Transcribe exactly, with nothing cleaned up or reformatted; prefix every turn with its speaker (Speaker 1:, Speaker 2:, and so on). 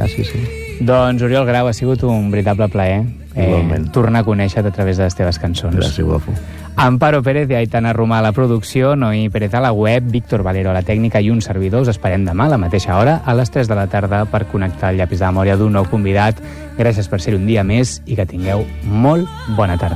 Speaker 1: sí, sí.
Speaker 2: Doncs, Oriol Grau, ha sigut un veritable plaer eh, tornar a conèixer-te a través de les teves cançons.
Speaker 1: Gràcies, guapo.
Speaker 2: Amparo Pérez i Aitana Romà a la producció, Noí Pérez a la web, Víctor Valero a la tècnica i un servidor. Us esperem demà a la mateixa hora, a les tres de la tarda, per connectar el llapis de memòria d'un nou convidat. Gràcies per ser un dia més i que tingueu molt bona tarda.